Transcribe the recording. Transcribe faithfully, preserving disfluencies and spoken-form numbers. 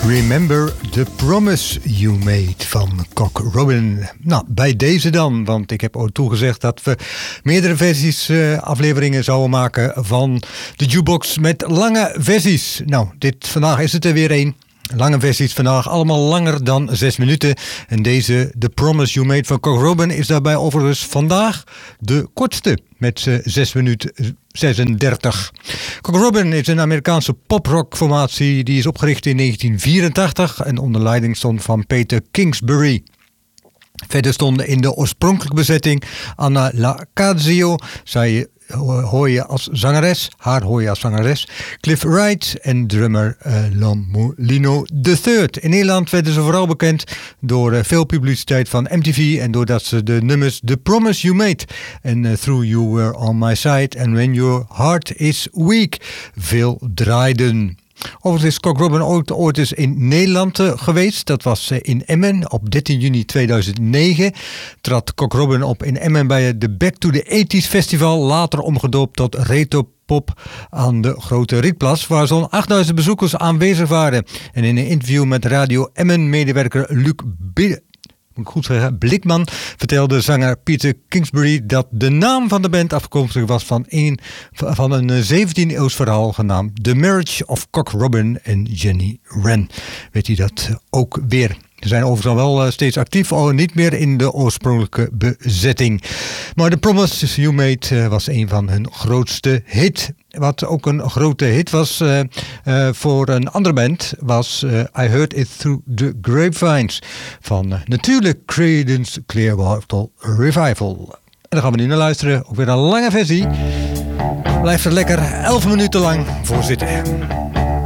Remember the Promise You Made van Cock Robin. Nou, bij deze dan, want ik heb ook toegezegd dat we meerdere versies, uh, afleveringen zouden maken van de jukebox met lange versies. Nou, dit, vandaag is het er weer één. Lange versies vandaag, allemaal langer dan zes minuten. En deze, The Promise You Made van Cock Robin, is daarbij overigens vandaag de kortste. Met uh, zes minuten zesendertig. Cock Robin is een Amerikaanse poprockformatie. Die is opgericht in negentien vierentachtig en onder leiding stond van Peter Kingsbury. Verder stonden in de oorspronkelijke bezetting Anna Lacazio. Zij hoor je als zangeres, haar hoor je als zangeres, Cliff Wright en drummer uh, Lon Molino de derde. In Nederland werden ze vooral bekend door uh, veel publiciteit van M T V en doordat ze de nummers The Promise You Made en uh, Through You Were On My Side and When Your Heart Is Weak veel draaiden. Overigens is Cock Robin ooit, ooit eens in Nederland uh, geweest. Dat was uh, in Emmen op dertien juni tweeduizend negen. Trad Cock Robin op in Emmen bij de Back to the eighties Festival. Later omgedoopt tot Retropop aan de Grote Rietplas, waar zo'n achtduizend bezoekers aanwezig waren. En in een interview met Radio Emmen-medewerker Luc Bidden, moet ik goed zeggen, Blikman, vertelde zanger Peter Kingsbury dat de naam van de band afkomstig was van een, van een zeventiende-eeuws verhaal genaamd The Marriage of Cock Robin en Jenny Wren. Weet hij dat ook weer? Ze zijn overigens wel steeds actief, al niet meer in de oorspronkelijke bezetting. Maar The Promise You Made was een van hun grootste hits. Wat ook een grote hit was uh, uh, voor een andere band was uh, I Heard It Through the Grapevines van uh, natuurlijk Creedence Clearwater Revival. En daar gaan we nu naar luisteren. Ook weer een lange versie. Blijft er lekker elf minuten lang voor zitten.